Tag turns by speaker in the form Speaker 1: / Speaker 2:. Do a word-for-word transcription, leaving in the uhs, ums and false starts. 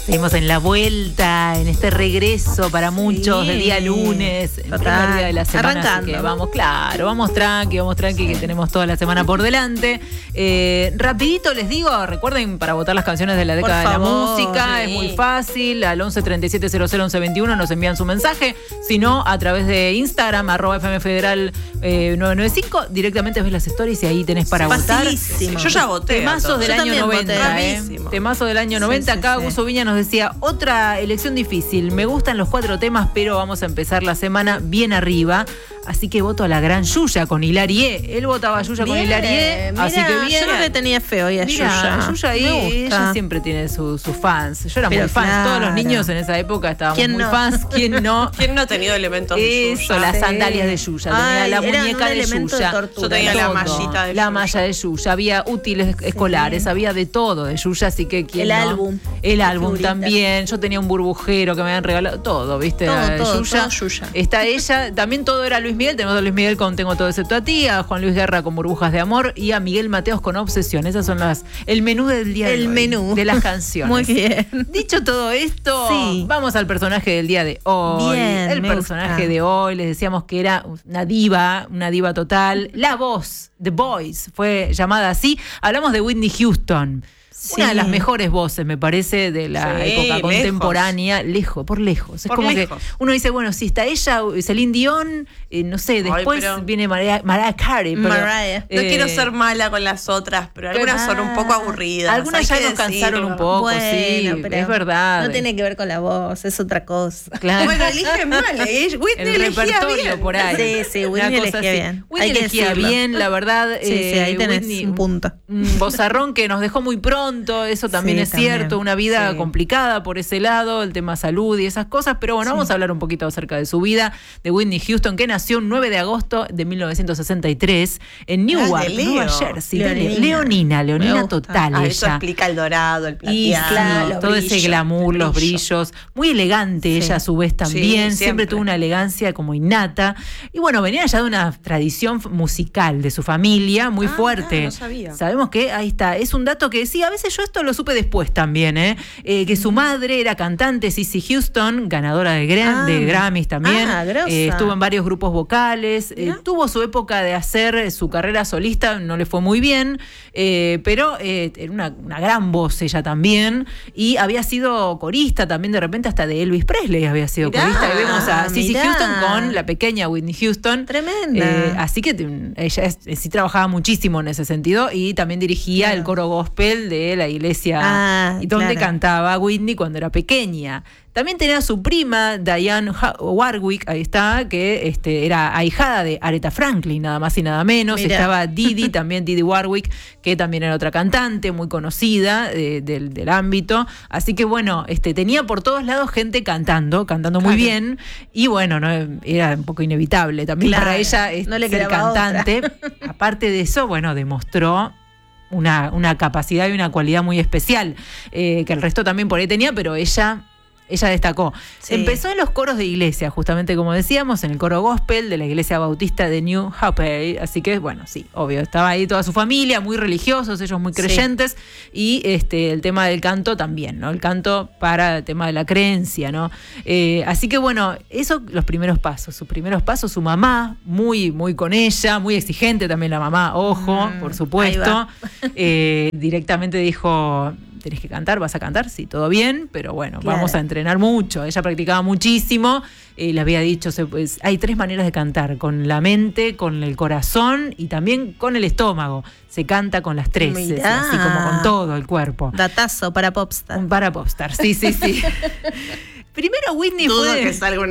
Speaker 1: Seguimos en la vuelta, en este regreso para muchos, sí, de día lunes, el primer día de la semana. Arrancando. Así que vamos, claro, vamos tranqui, vamos tranqui, sí, que tenemos toda la semana por delante. Eh, rapidito les digo, recuerden para votar las canciones de la década de la música, sí, es muy fácil, al once treinta y siete cero cero once veintiuno nos envían su mensaje, si no, a través de Instagram, arroba F M Federal eh, nueve noventa y cinco, directamente ves las stories y ahí tenés para
Speaker 2: Facilísimo.
Speaker 1: votar.
Speaker 2: Yo ya voté.
Speaker 1: Temazos del
Speaker 2: Yo
Speaker 1: año noventa, eh. Temazos del año noventa, sí, sí, acá sí. Gus Viña nos decía, otra elección difícil, me gustan los cuatro temas, pero vamos a empezar la semana bien arriba, así que voto a la gran Yuya con Hilarie. Él votaba a Yuya con Hilarie, así que bien.
Speaker 2: Yo no le tenía feo y a Yuya.
Speaker 1: Yuya ahí, ella siempre tiene sus su fans. Yo era pero muy fan, claro. Todos los niños en esa época estábamos muy no? fans. ¿Quién no?
Speaker 2: ¿Quién no ha tenido elementos de Yuya?
Speaker 1: Eso, las sandalias de Yuya, tenía
Speaker 2: Ay,
Speaker 1: la muñeca de Yuya.
Speaker 2: De Yo tenía todo, la mallita de Yuya.
Speaker 1: La malla de Yuya, había útiles sí. escolares, había de todo de Yuya, así que ¿quién
Speaker 2: El
Speaker 1: no?
Speaker 2: álbum.
Speaker 1: El álbum figuritas. También. Yo tenía un burbujero que me habían regalado, todo, ¿viste?
Speaker 2: Todo, todo,
Speaker 1: Yuya.
Speaker 2: todo Yuya.
Speaker 1: Está ella, también todo era Luis Miguel, tenemos a Luis Miguel con Tengo todo excepto a ti, a Juan Luis Guerra con Burbujas de Amor y a Miguel Mateos con Obsesión. Esas son las el menú del día
Speaker 2: el
Speaker 1: de hoy. El menú. De las canciones.
Speaker 2: Muy bien.
Speaker 1: Dicho todo esto, sí. vamos al personaje del día de hoy.
Speaker 2: Bien,
Speaker 1: el personaje gusta. de hoy, les decíamos que era una diva, una diva total. La voz, The Voice, fue llamada así. Hablamos de Whitney Houston. Sí. Una de las mejores voces, me parece, de la sí, época contemporánea, lejos, lejos por lejos. Es por como lejos. Que uno dice, bueno, si está ella, Celine Dion, eh, no sé, después Ay, viene Mariah, Mariah Carey. Pero,
Speaker 2: Mariah. No eh, quiero ser mala con las otras, pero algunas ah, son un poco aburridas.
Speaker 1: Algunas ya nos decirlo. cansaron un poco, bueno, sí, es verdad.
Speaker 2: No tiene que ver con la voz, es otra cosa.
Speaker 1: Claro.
Speaker 2: Bueno, elige mal, ¿eh? Whitney
Speaker 1: el repertorio
Speaker 2: bien.
Speaker 1: por ahí.
Speaker 2: Sí, sí, Whitney elegía bien.
Speaker 1: Whitney elegía bien, la verdad.
Speaker 2: Sí, eh, sí, ahí tenés
Speaker 1: Whitney,
Speaker 2: un punto.
Speaker 1: Un vozarrón que nos dejó muy pronto, eso también. Sí, es también. cierto, una vida sí. complicada por ese lado, el tema salud y esas cosas, pero bueno, sí. vamos a hablar un poquito acerca de su vida, de Whitney Houston, que nació el nueve de agosto de mil novecientos sesenta y tres en Newark, Nueva Jersey. Leonina, Leonina, Leonina total.
Speaker 2: Ah,
Speaker 1: ella.
Speaker 2: Eso explica el dorado, el plateado.
Speaker 1: Y claro, todo brillos, ese glamour, los brillos. Muy elegante sí. ella a su vez también, sí, siempre. siempre tuvo una elegancia como innata. Y bueno, venía ya de una tradición musical de su familia muy ah, fuerte.
Speaker 2: No, no sabía.
Speaker 1: Sabemos que ahí está, es un dato que sí, a veces yo esto lo supe de después también, ¿eh? Eh, que su madre era cantante, Cissy Houston, ganadora de, gra- ah, de Grammys también.
Speaker 2: Ah,
Speaker 1: eh, estuvo en varios grupos vocales. Eh, tuvo su época de hacer su carrera solista, no le fue muy bien, eh, pero eh, era una, una gran voz ella también. Y había sido corista también, de repente hasta de Elvis Presley había sido mirá, corista. Y vemos a Cissy Houston con la pequeña Whitney Houston.
Speaker 2: Tremenda.
Speaker 1: Eh, así que ella es, sí trabajaba muchísimo en ese sentido y también dirigía claro. el coro gospel de la iglesia. Ah, y donde claro. cantaba Whitney cuando era pequeña. También tenía su prima, Diane Warwick, ahí está, que este, era ahijada de Aretha Franklin, nada más y nada menos. Mirá. Estaba Didi, también Didi Warwick, que también era otra cantante muy conocida eh, del, del ámbito. Así que bueno, este, tenía por todos lados gente cantando, cantando claro. muy bien. Y bueno, no era un poco inevitable también claro. para ella este, no le ser cantante. Aparte de eso, bueno, demostró Una, una capacidad y una cualidad muy especial, eh, que el resto también por ahí tenía, pero ella, ella destacó. Sí. Empezó en los coros de iglesia, justamente como decíamos, en el coro gospel de la iglesia bautista de New Hope. Así que, bueno, sí, obvio, estaba ahí toda su familia, muy religiosos, ellos muy creyentes, sí. y este el tema del canto también, ¿no? El canto para el tema de la creencia, ¿no? Eh, así que, bueno, eso, los primeros pasos, sus primeros pasos, su mamá, muy, muy con ella, muy exigente también la mamá, ojo, mm, por supuesto. Eh, directamente dijo, tenés que cantar, vas a cantar, sí, todo bien, pero bueno, claro. vamos a entrenar mucho. Ella practicaba muchísimo, eh, le había dicho, se, pues, hay tres maneras de cantar, con la mente, con el corazón y también con el estómago. Se canta con las tres, es, así como con todo el cuerpo.
Speaker 2: Datazo para Popstar.
Speaker 1: Para Popstar, sí, sí, sí. Primero Whitney
Speaker 2: Dudo
Speaker 1: fue...
Speaker 2: que salga una